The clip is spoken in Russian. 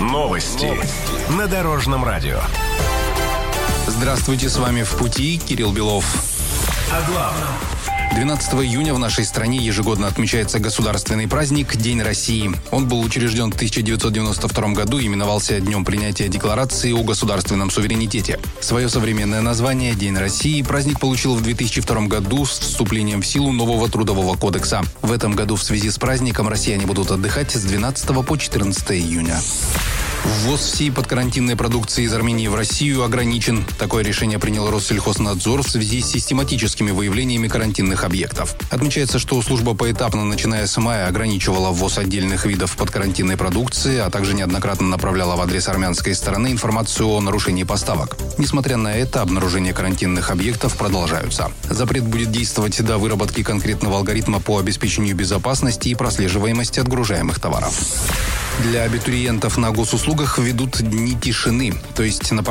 Новости на Дорожном радио. Здравствуйте, с вами «В пути» Кирилл Белов. О главном. 12 июня в нашей стране ежегодно отмечается государственный праздник День России. Он был учрежден в 1992 году и именовался Днем принятия Декларации о государственном суверенитете. Свое современное название «День России» праздник получил в 2002 году с вступлением в силу нового Трудового кодекса. В этом году в связи с праздником россияне будут отдыхать с 12 по 14 июня. Ввоз всей подкарантинной продукции из Армении в Россию ограничен. Такое решение принял Россельхознадзор в связи с систематическими выявлениями карантинных объектов. Отмечается, что служба поэтапно, начиная с мая, ограничивала ввоз отдельных видов подкарантинной продукции, а также неоднократно направляла в адрес армянской стороны информацию о нарушении поставок. Несмотря на это, обнаружение карантинных объектов продолжаются. Запрет будет действовать до выработки конкретного алгоритма по обеспечению безопасности и прослеживаемости отгружаемых товаров. Для абитуриентов на госуслугах введут дни тишины, то есть на